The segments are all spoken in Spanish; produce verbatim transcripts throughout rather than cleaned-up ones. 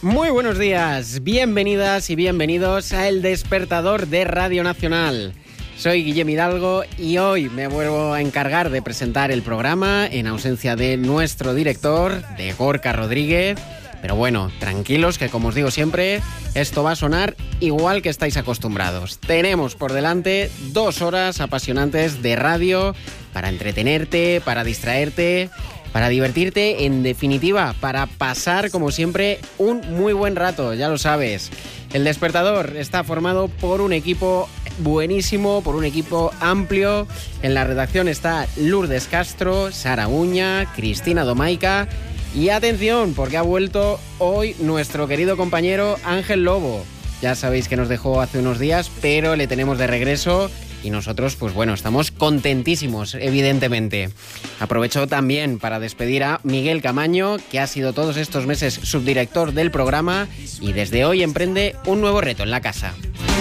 Muy buenos días, bienvenidas y bienvenidos a El Despertador de Radio Nacional. Soy Guillem Hidalgo y hoy me vuelvo a encargar de presentar el programa en ausencia de nuestro director, de Gorka Rodríguez. Pero bueno, tranquilos que como os digo siempre, esto va a sonar igual que estáis acostumbrados. Tenemos por delante dos horas apasionantes de radio para entretenerte, para distraerte, para divertirte, en definitiva, para pasar como siempre un muy buen rato, ya lo sabes. El Despertador está formado por un equipo buenísimo, por un equipo amplio. En la redacción está Lourdes Castro, Sara Uña, Cristina Domaica. Y atención, porque ha vuelto hoy nuestro querido compañero Ángel Lobo. Ya sabéis que nos dejó hace unos días, pero le tenemos de regreso y nosotros, pues bueno, estamos contentísimos, evidentemente. Aprovecho también para despedir a Miguel Camaño, que ha sido todos estos meses subdirector del programa y desde hoy emprende un nuevo reto en la casa.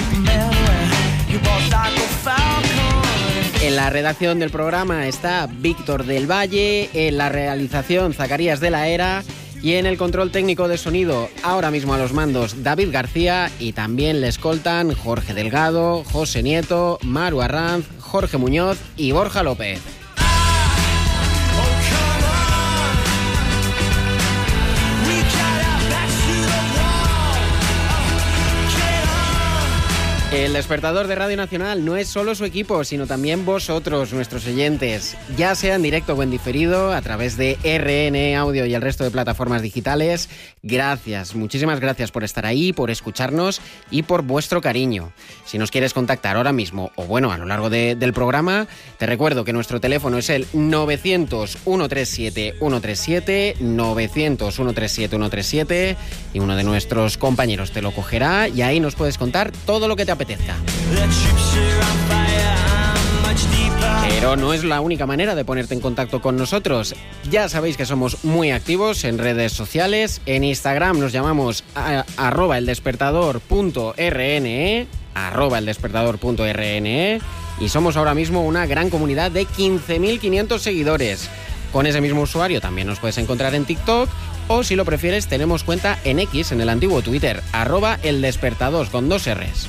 En la redacción del programa está Víctor del Valle, en la realización Zacarías de la Era y en el control técnico de sonido, ahora mismo a los mandos, David García, y también le escoltan Jorge Delgado, José Nieto, Maru Arranz, Jorge Muñoz y Borja López. El Despertador de Radio Nacional no es solo su equipo, sino también vosotros, nuestros oyentes, ya sea en directo o en diferido, a través de R N Audio y el resto de plataformas digitales. Gracias, muchísimas gracias por estar ahí, por escucharnos y por vuestro cariño. Si nos quieres contactar ahora mismo, o bueno, a lo largo de, del programa, te recuerdo que nuestro teléfono es el novecientos, ciento treinta y siete, ciento treinta y siete, novecientos, ciento treinta y siete, ciento treinta y siete, y uno de nuestros compañeros te lo cogerá y ahí nos puedes contar todo lo que te apetezca. Pero no es la única manera de ponerte en contacto con nosotros. Ya sabéis que somos muy activos en redes sociales. En Instagram nos llamamos a, arroba eldespertador.rne, arroba eldespertador.rne, y somos ahora mismo una gran comunidad de quince mil quinientos seguidores. Con ese mismo usuario también nos puedes encontrar en TikTok, o si lo prefieres tenemos cuenta en X, en el antiguo Twitter, arroba eldespertador con dos R's.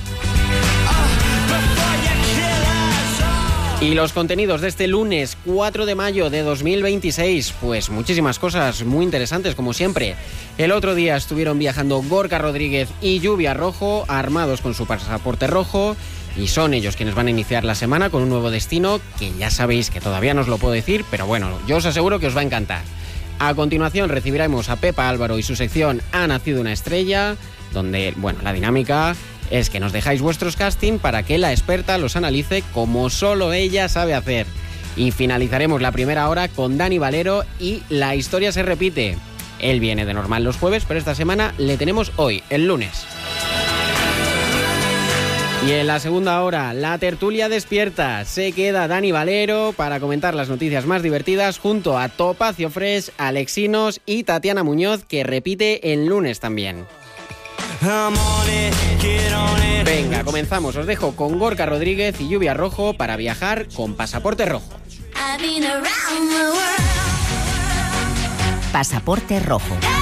Y los contenidos de este lunes cuatro de mayo de dos mil veintiséis, pues muchísimas cosas muy interesantes como siempre. El otro día estuvieron viajando Gorka Rodríguez y Lluvia Rojo, armados con su pasaporte rojo, y son ellos quienes van a iniciar la semana con un nuevo destino que ya sabéis que todavía no os lo puedo decir, pero bueno, yo os aseguro que os va a encantar. A continuación recibiremos a Pepa Álvaro y su sección Ha nacido una estrella, donde, bueno, la dinámica es que nos dejáis vuestros casting para que la experta los analice como solo ella sabe hacer. Y finalizaremos la primera hora con Dani Valero y La historia se repite. Él viene de normal los jueves, pero esta semana le tenemos hoy, el lunes. Y en la segunda hora, la tertulia despierta. Se queda Dani Valero para comentar las noticias más divertidas junto a Topacio Fresh, Alexinos y Tatiana Muñoz, que repite el lunes también. Venga, comenzamos. Os dejo con Gorka Rodríguez y Lluvia Rojo para viajar con pasaporte rojo. Pasaporte rojo.